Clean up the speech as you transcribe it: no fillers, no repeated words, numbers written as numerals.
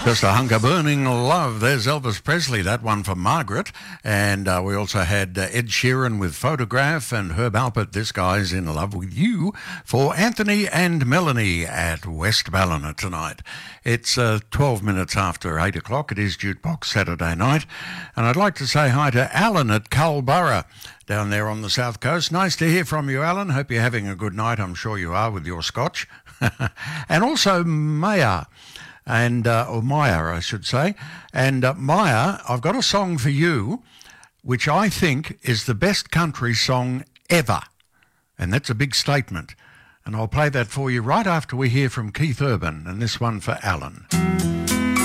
Just a hunk of burning love. There's Elvis Presley, that one for Margaret. And we also had Ed Sheeran with Photograph and Herb Alpert, This Guy's in Love with You, for Anthony and Melanie at West Ballina tonight. It's 12 minutes after 8 o'clock. It is Jukebox Saturday night. And I'd like to say hi to Alan at Culburra down there on the south coast. Nice to hear from you, Alan. Hope you're having a good night. I'm sure you are with your scotch. And also Maya. Or Maya, I should say. And Maya, I've got a song for you, which I think is the best country song ever. And that's a big statement. And I'll play that for you right after we hear from Keith Urban, and this one for Alan.